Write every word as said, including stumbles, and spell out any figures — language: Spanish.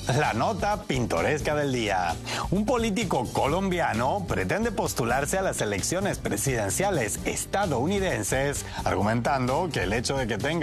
La nota pintoresca del día. Un político colombiano pretende postularse a las elecciones presidenciales estadounidenses, argumentando que el hecho de que tenga